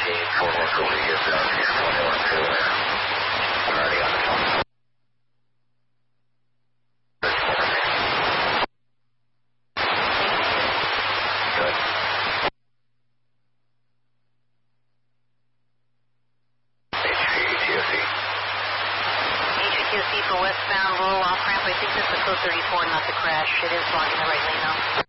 I'm already on the phone. Good. HVTOC for westbound roll off ramp. I think that's the code 34, not the crash. It is blocking the right lane now.